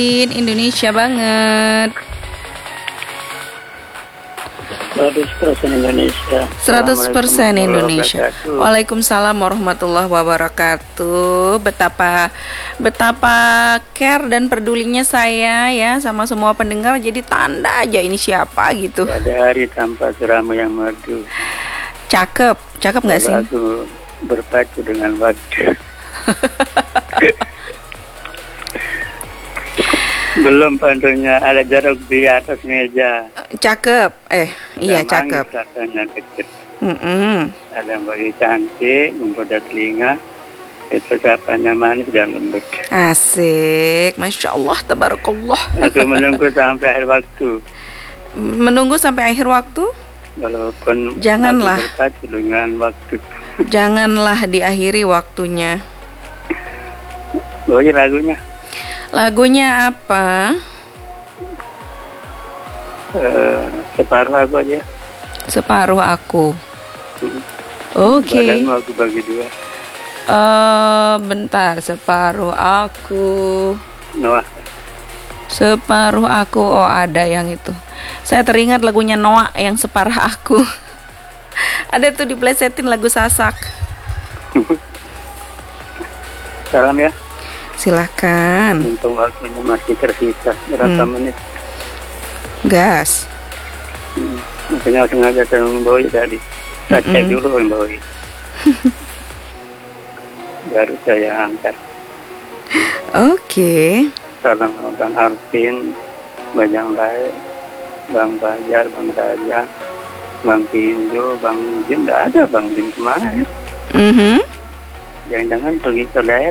Indonesia banget. 100% Indonesia. 100% Indonesia. Wabarakatuh. Waalaikumsalam warahmatullahi wabarakatuh. Betapa care dan pedulinya saya ya sama semua pendengar. Jadi tanda aja ini siapa gitu. Pada hari tanpa siramu yang merdu. Cakep nggak sih? Aku berpacu dengan waktu. Belum pantunya ada jeruk di atas meja. Cakep. Iya cakep. Rasanya kecil. Mm-mm. Ada yang bagi cantik, menggoda telinga. Itu sapanya manis dan lembut. Asik, masya Allah, tabarakallah. Aku menunggu sampai akhir waktu. Menunggu sampai akhir waktu? Walaupun Janganlah. aku berpacu dengan waktu. Janganlah diakhiri waktunya. Oh iya lagunya. Lagunya apa? Separuh aku aja. Separuh aku. Oke. Badanmu aku bagi dua. Bentar, separuh aku. Noah. Separuh aku. Oh, ada yang itu. Saya teringat lagunya Noah yang separuh aku. Ada tuh diplesetin lagu Sasak. Salam ya. Silahkan. Untuk waktunya masih tersisa berapa menit. Gas. Makanya sengaja saya membawa tadi. Saya cek dulu membawa. Baru saya angkat. Oke. Salam Bang Arvin, Bang Lai, Bang Fajar, Bang Raja, Bang Pinjo, Bang Jin. Tidak ada Bang Jin kemana ya? Jangan-jangan pergi ke